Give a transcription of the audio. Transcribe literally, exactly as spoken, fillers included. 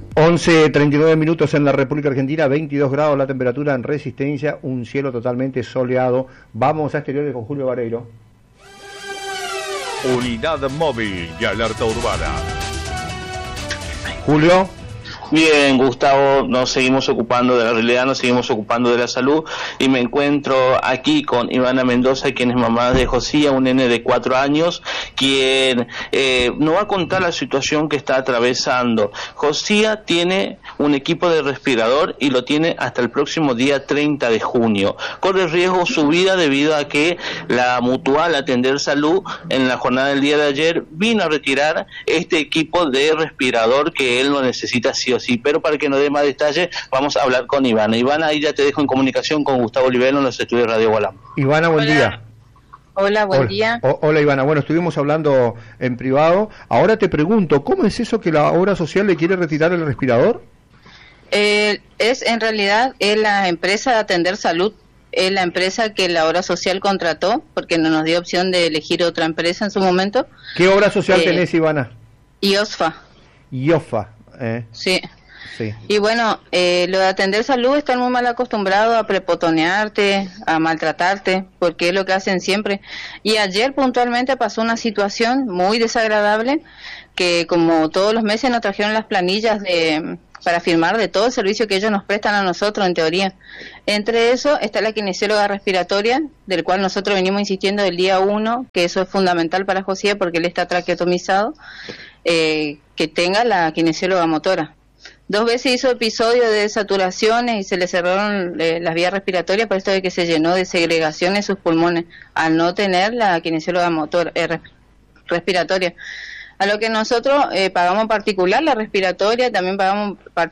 once treinta y nueve minutos en la República Argentina, veintidós grados la temperatura en Resistencia, un cielo totalmente soleado. Vamos a exteriores con Julio Vareiro. Unidad móvil y alerta urbana. Julio. Bien, Gustavo, nos seguimos ocupando de la realidad, nos seguimos ocupando de la salud y me encuentro aquí con Ivana Mendoza, quien es mamá de Josía, un nene de cuatro años, quien eh, nos va a contar la situación que está atravesando. Josía tiene un equipo de respirador y lo tiene hasta el próximo día treinta de junio. Corre riesgo su vida debido a que la Mutual Atender Salud en la jornada del día de ayer vino a retirar este equipo de respirador que él lo necesita sí o sí, pero para que nos dé más detalles vamos a hablar con Ivana. Ivana, ahí ya te dejo en comunicación con Gustavo Olivero en los estudios de Radio Gualam. Ivana, buen Hola. día. Hola, buen Hola. día. O- Hola Ivana, bueno, estuvimos hablando en privado, ahora te pregunto, ¿cómo es eso que la obra social le quiere retirar el respirador? Eh, es en realidad es la empresa de Atender Salud, es la empresa que la obra social contrató, porque no nos dio opción de elegir otra empresa en su momento. ¿Qué obra social Eh, tenés, Ivana? Y OSFA, IOFA, eh, sí. sí. Y bueno, eh, lo de Atender Salud están muy mal acostumbrados a prepotonearte, a maltratarte, porque es lo que hacen siempre. Y ayer puntualmente pasó una situación muy desagradable, que como todos los meses nos trajeron las planillas de para firmar de todo el servicio que ellos nos prestan a nosotros, en teoría. Entre eso está la kinesióloga respiratoria, del cual nosotros venimos insistiendo del día uno, que eso es fundamental para José, porque él está traqueotomizado, eh, que tenga la kinesióloga motora. Dos veces hizo episodio de saturaciones y se le cerraron eh, las vías respiratorias por esto de que se llenó de segregación en sus pulmones, al no tener la kinesióloga motor, eh, res- respiratoria. A lo que nosotros eh, pagamos particular la respiratoria, también pagamos par-